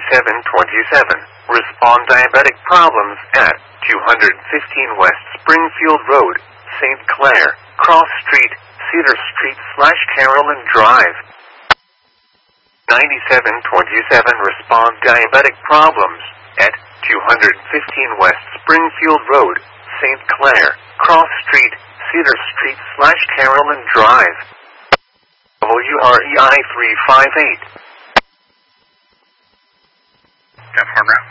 9727. Respond diabetic problems at 215 West Springfield Road, St. Clair, Cross Street, Cedar Street / Carolyn Drive. 9727. Respond diabetic problems at 215 West Springfield Road, St. Clair, Cross Street, Cedar Street / Carolyn Drive. WREI 358. Got hard route.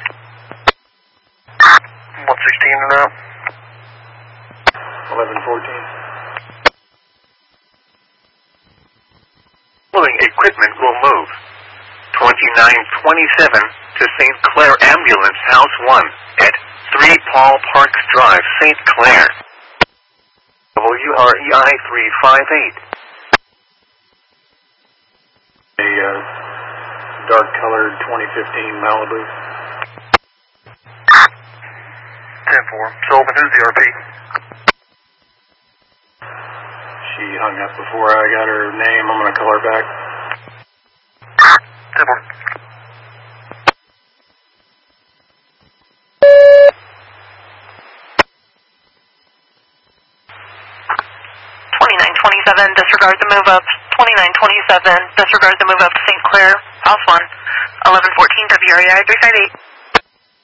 116 and out. 1114. Following equipment will move. 2927 to St. Clair Ambulance House 1 at 3 Paul Parks Drive, St. Clair. WREI 358. A dark-colored 2015 Malibu. 10-4. Sullivan, who's the RP? She hung up before I got her name. I'm going to call her back. 10-4. Disregard the move up. 2927, disregard the move up to St. Clair, House 1, 1114 WREI 358.